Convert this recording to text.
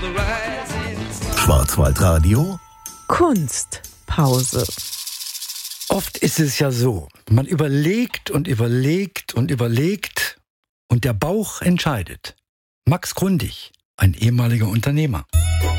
Schwarzwaldradio Kunstpause. Oft ist es ja so, man überlegt und überlegt und überlegt und der Bauch entscheidet. Max Grundig, ein ehemaliger Unternehmer.